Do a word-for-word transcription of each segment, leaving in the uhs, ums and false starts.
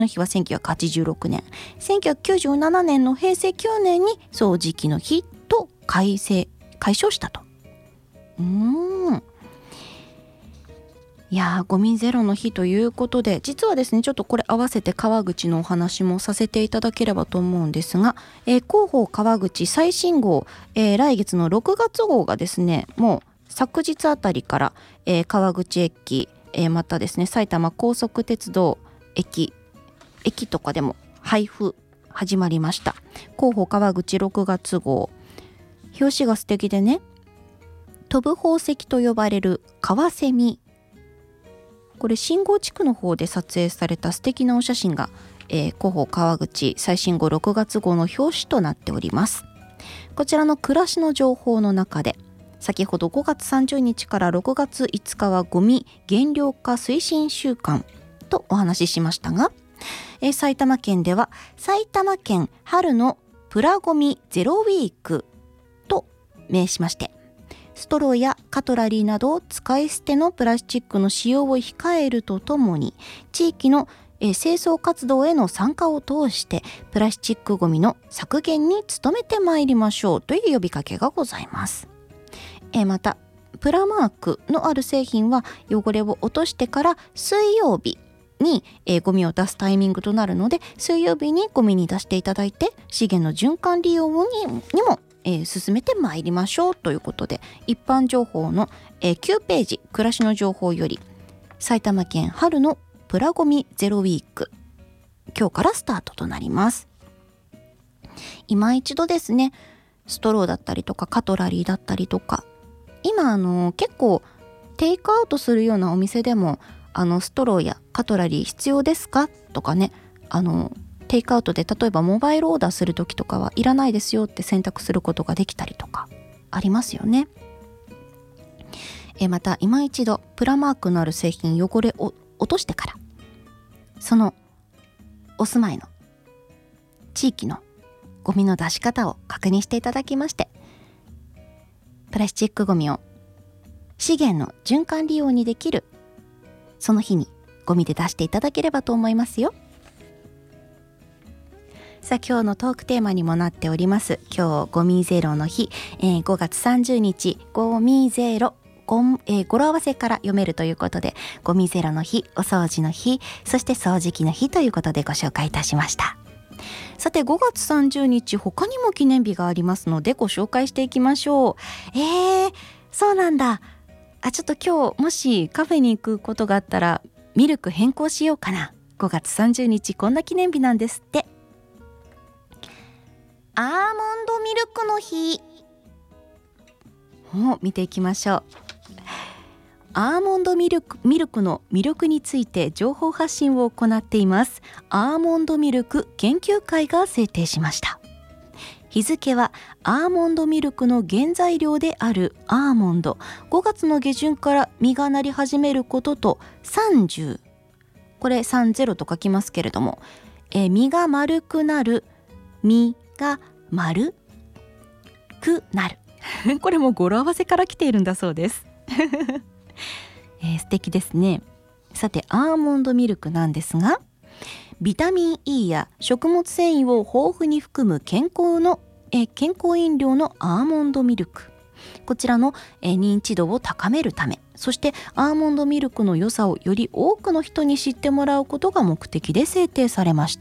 の日はせんきゅうひゃくはちじゅうろくねん、せんきゅうひゃくきゅうじゅうななねんのへいせいきゅうねんに掃除機の日と改正解消したと。うーんいやーゴミゼロの日ということで、実はですねちょっとこれ合わせて川口のお話もさせていただければと思うんですが、えー、広報川口最新号、えー、来月のろくがつ号がですねもう昨日あたりから、えー、川口駅、えー、またですね埼玉高速鉄道駅駅とかでも配布始まりました。広報川口ろくがつ号、表紙が素敵でね、飛ぶ宝石と呼ばれるカワセミ、これ信号地区の方で撮影された素敵なお写真が、えー、広報川口最新号ろくがつ号の表紙となっております。こちらの暮らしの情報の中で、先ほどごがつさんじゅうにちからろくがついつかはゴミ減量化推進週間とお話ししましたが、えー、埼玉県では埼玉県春のプラゴミゼロウィークと名しまして、ストローやカトラリーなど使い捨てのプラスチックの使用を控えるとともに、地域のえ清掃活動への参加を通してプラスチックごみの削減に努めてまいりましょうという呼びかけがございます。えまたプラマークのある製品は汚れを落としてから水曜日に、えー、ゴミを出すタイミングとなるので、水曜日にゴミに出していただいて資源の循環利用に, にもえー、進めてまいりましょうということで、一般情報の、えー、きゅうページ暮らしの情報より埼玉県春のプラゴミゼロウィーク、今日からスタートとなります。今一度ですね、ストローだったりとかカトラリーだったりとか、今あの結構テイクアウトするようなお店でもあのストローやカトラリー必要ですかとかね、あのテイクアウトで例えばモバイルオーダーするときとかはいらないですよって選択することができたりとかありますよね。えまた今一度プラマークのある製品汚れを落としてから、そのお住まいの地域のゴミの出し方を確認していただきまして、プラスチックゴミを資源の循環利用にできるその日にゴミで出していただければと思いますよ。さあ今日のトークテーマにもなっております今日ゴミゼロの日、えー、ごがつさんじゅうにちゴミゼロご、えー、語呂合わせから読めるということで、ゴミゼロの日、お掃除の日、そして掃除機の日ということでご紹介いたしました。さてごがつさんじゅうにち他にも記念日がありますのでご紹介していきましょう。えー、そうなんだ。あ、ちょっと今日もしカフェに行くことがあったらミルク変更しようかな。ごがつさんじゅうにちこんな記念日なんですって。アーモンドミルクの日を見ていきましょう。アーモンドミルク、ミルクの魅力について情報発信を行っていますアーモンドミルク研究会が制定しました。日付はアーモンドミルクの原材料であるアーモンド、ごがつの下旬から実がなり始めることとさんじゅう、これさんじゅうと書きますけれども、え実が丸くなる、実が丸くなるこれも語呂合わせから来ているんだそうです、えー、素敵ですね。さてアーモンドミルクなんですが、ビタミン E や食物繊維を豊富に含む健康の、えー、健康飲料のアーモンドミルク、こちらの、えー、認知度を高めるため、そしてアーモンドミルクの良さをより多くの人に知ってもらうことが目的で制定されました。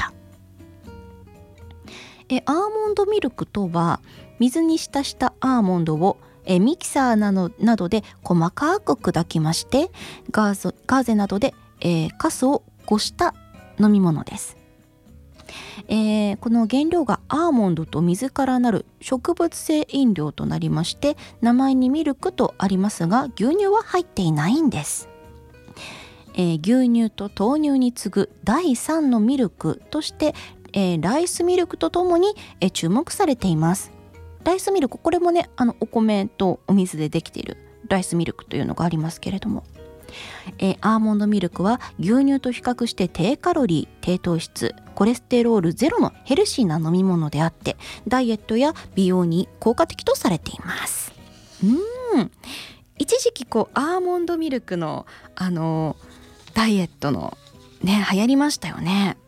えアーモンドミルクとは水に浸したアーモンドをえミキサーなど、などで細かく砕きまして、ガーゾガーゼなどで、えー、カスをこした飲み物です。えー、この原料がアーモンドと水からなる植物性飲料となりまして、名前にミルクとありますが牛乳は入っていないんです。えー、牛乳と豆乳に次ぐだいさんのミルクとしてえー、ライスミルクとともに、えー、注目されています。ライスミルク、これもねあのお米とお水でできているライスミルクというのがありますけれども、えー、アーモンドミルクは牛乳と比較して低カロリー、低糖質、コレステロールゼロのヘルシーな飲み物であって、ダイエットや美容に効果的とされています。うーん一時期こうアーモンドミルクのあのダイエットのね流行りましたよね。